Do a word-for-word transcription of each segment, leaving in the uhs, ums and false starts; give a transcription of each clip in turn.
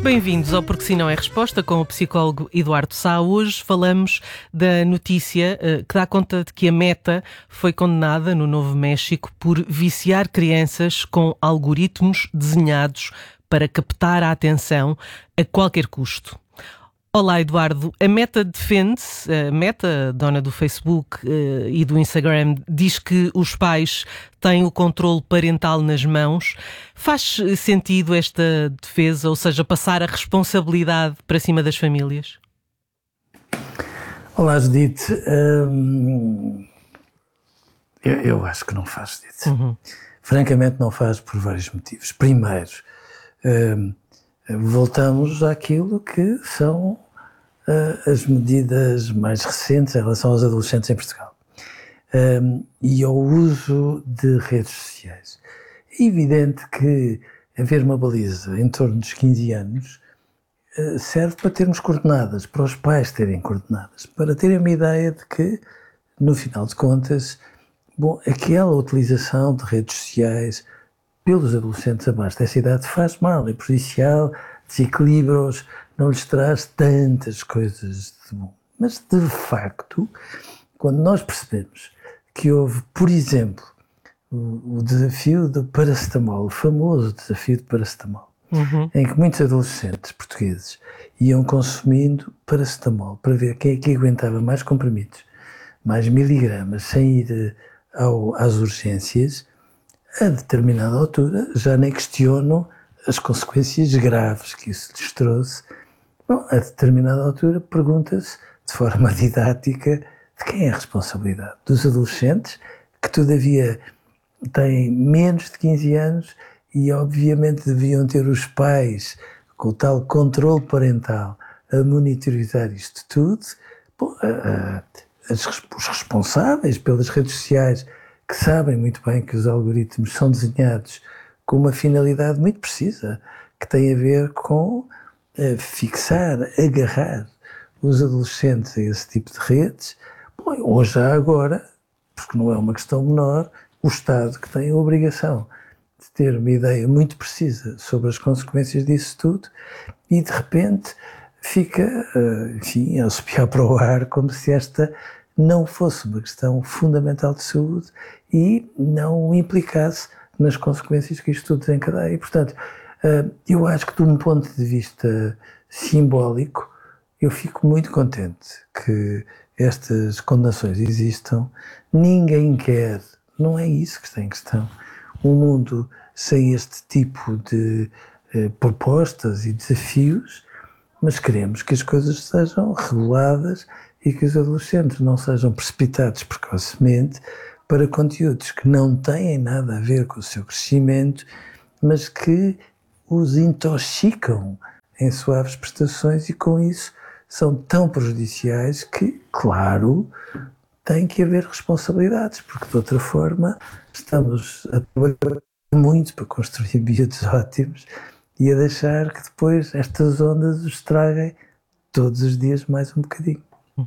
Bem-vindos ao Porque Se Não É Resposta com o psicólogo Eduardo Sá. Hoje falamos da notícia uh, que dá conta de que a Meta foi condenada no Novo México por viciar crianças com algoritmos desenhados para captar a atenção a qualquer custo. Olá, Eduardo. A Meta defende-se, a Meta, dona do Facebook uh, e do Instagram, diz que os pais têm o controle parental nas mãos. Faz sentido esta defesa, ou seja, passar a responsabilidade para cima das famílias? Olá, Judite. Hum, eu, eu acho que não faz, Judite. Uhum. Francamente não faz por vários motivos. Primeiro, hum, voltamos àquilo que são uh, as medidas mais recentes em relação aos adolescentes em Portugal um, e ao uso de redes sociais. É evidente que haver uma baliza em torno dos quinze anos uh, serve para termos coordenadas, para os pais terem coordenadas, para terem uma ideia de que, no final de contas, bom, aquela utilização de redes sociais pelos adolescentes abaixo dessa idade faz mal, é prejudicial, desequilibra-os, não lhes traz tantas coisas de bom. Mas, de facto, quando nós percebemos que houve, por exemplo, o, o desafio do paracetamol, o famoso desafio de paracetamol, uhum. em que muitos adolescentes portugueses iam consumindo paracetamol para ver quem é que aguentava mais comprimidos, mais miligramas, sem ir ao, às urgências. A determinada altura já nem questionam as consequências graves que isso lhes trouxe. Bom, a determinada altura pergunta-se de forma didática de quem é a responsabilidade? Dos adolescentes, que todavia têm menos de quinze anos e obviamente deviam ter os pais com o tal controle parental a monitorizar isto tudo. Bom, a, a, as, os responsáveis pelas redes sociais, que sabem muito bem que os algoritmos são desenhados com uma finalidade muito precisa, que tem a ver com uh, fixar, agarrar os adolescentes a esse tipo de redes. Bom, ou já agora, porque não é uma questão menor, o Estado que tem a obrigação de ter uma ideia muito precisa sobre as consequências disso tudo e de repente fica, uh, enfim, a assobiar para o ar como se esta não fosse uma questão fundamental de saúde e não implicasse nas consequências que isto tudo desencadeia. E, portanto, eu acho que de um ponto de vista simbólico, eu fico muito contente que estas condenações existam. Ninguém quer, não é isso que está em questão, um mundo sem este tipo de eh, propostas e desafios, mas queremos que as coisas sejam reguladas e que os adolescentes não sejam precipitados precocemente para conteúdos que não têm nada a ver com o seu crescimento, mas que os intoxicam em suaves prestações e com isso são tão prejudiciais que, claro, tem que haver responsabilidades, porque de outra forma estamos a trabalhar muito para construir ambientes ótimos e a deixar que depois estas ondas os estraguem todos os dias mais um bocadinho.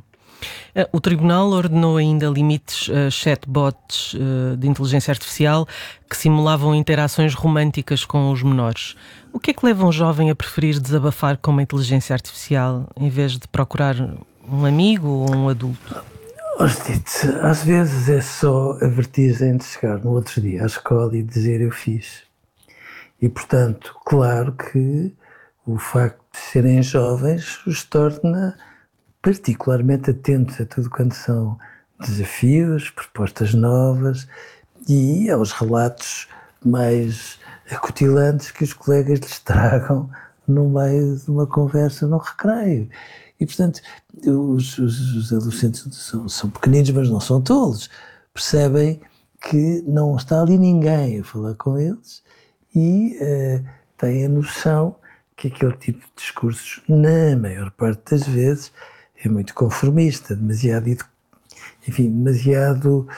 O Tribunal ordenou ainda limites a chatbots de inteligência artificial que simulavam interações românticas com os menores. O que é que leva um jovem a preferir desabafar com uma inteligência artificial em vez de procurar um amigo ou um adulto? Hostia, às vezes é só a vertigem de chegar no outro dia à escola e dizer eu fiz. E, portanto, claro que o facto de serem jovens os torna particularmente atentos a tudo quanto são desafios, propostas novas e aos relatos mais acutilantes que os colegas lhes tragam no meio de uma conversa no recreio. E, portanto, os, os, os adolescentes são, são pequeninos, mas não são tolos. Percebem que não está ali ninguém a falar com eles e uh, têm a noção que aquele tipo de discursos, na maior parte das vezes, é muito conformista, demasiado, enfim, demasiado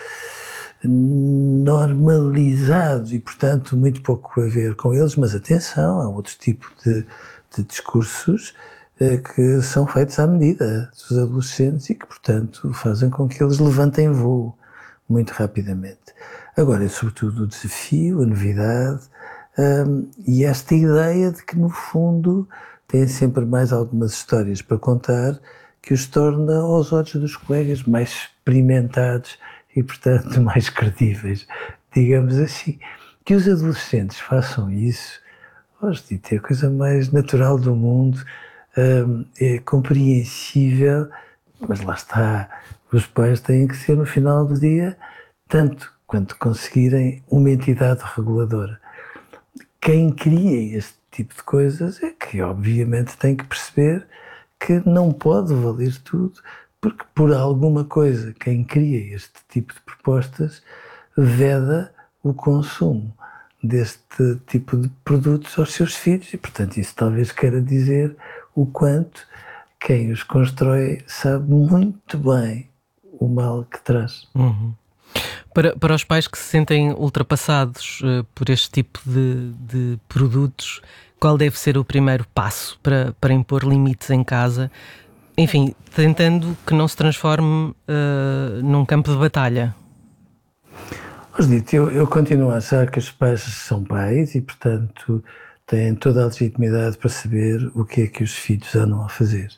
normalizado e, portanto, muito pouco a ver com eles, mas atenção, há outro tipo de, de discursos eh, que são feitos à medida dos adolescentes e que, portanto, fazem com que eles levantem voo muito rapidamente. Agora, é sobretudo o desafio, a novidade, um, e esta ideia de que, no fundo, têm sempre mais algumas histórias para contar que os torna, aos olhos dos colegas, mais experimentados e, portanto, mais credíveis, digamos assim. Que os adolescentes façam isso, gosto de ter a coisa mais natural do mundo, hum, é compreensível, mas lá está, os pais têm que ser, no final do dia, tanto quanto conseguirem, uma entidade reguladora. Quem cria este tipo de coisas é que, obviamente, tem que perceber que não pode valer tudo, porque por alguma coisa quem cria este tipo de propostas veda o consumo deste tipo de produtos aos seus filhos e, portanto, isso talvez queira dizer o quanto quem os constrói sabe muito bem o mal que traz. Uhum. Para, para os pais que se sentem ultrapassados uh, por este tipo de, de produtos, qual deve ser o primeiro passo para, para impor limites em casa? Enfim, tentando que não se transforme uh, num campo de batalha. Dito, eu, eu continuo a achar que os pais são pais e, portanto, têm toda a legitimidade para saber o que é que os filhos andam a fazer.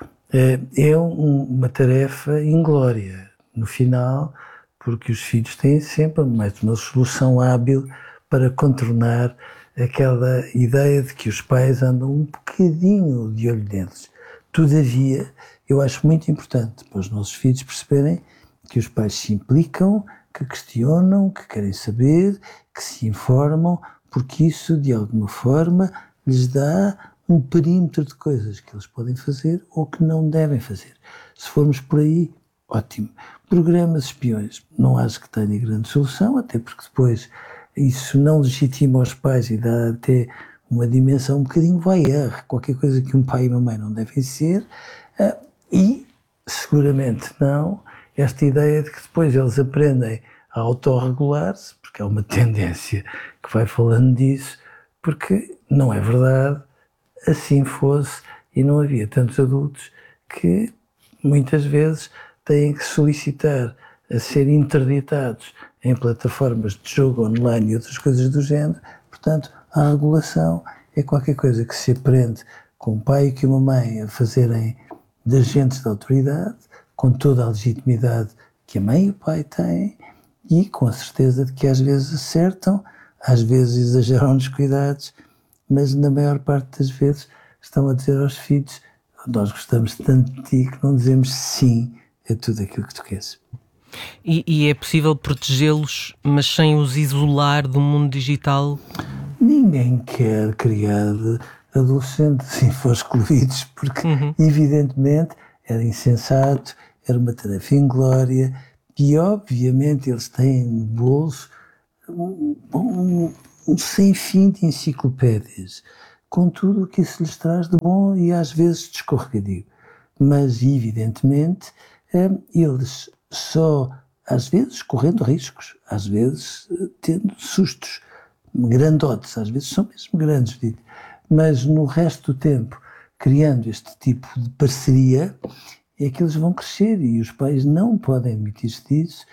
É um, uma tarefa inglória, no final, porque os filhos têm sempre mais uma solução hábil para contornar aquela ideia de que os pais andam um bocadinho de olho neles. Todavia, eu acho muito importante para os nossos filhos perceberem que os pais se implicam, que questionam, que querem saber, que se informam, porque isso, de alguma forma, lhes dá um perímetro de coisas que eles podem fazer ou que não devem fazer. Se formos por aí, ótimo. Programas espiões, não acho que tenha grande solução, até porque depois isso não legitima os pais e dá até uma dimensão um bocadinho voyeur, qualquer coisa que um pai e uma mãe não devem ser, e seguramente não esta ideia de que depois eles aprendem a autorregular-se, porque é uma tendência que vai falando disso, porque não é verdade, assim fosse, e não havia tantos adultos que muitas vezes têm que solicitar a ser interditados em plataformas de jogo online e outras coisas do género. Portanto, a regulação é qualquer coisa que se aprende com um pai e com uma mãe a fazerem de agentes de autoridade, com toda a legitimidade que a mãe e o pai têm, e com a certeza de que às vezes acertam, às vezes exageram nos cuidados, mas na maior parte das vezes estão a dizer aos filhos: nós gostamos tanto de ti que não dizemos sim a tudo aquilo que tu queres. E, e é possível protegê-los, mas sem os isolar do mundo digital? Ninguém quer criar adolescentes infoscluídos, porque uhum. evidentemente era insensato, era uma tarefa inglória, e obviamente eles têm no bolso um, um, um sem fim de enciclopédias, com tudo o que isso lhes traz de bom e às vezes de escorregadio. Mas evidentemente eles só, às vezes, correndo riscos, às vezes tendo sustos grandotes, às vezes são mesmo grandes, mas no resto do tempo, criando este tipo de parceria, é que eles vão crescer e os pais não podem admitir-se disso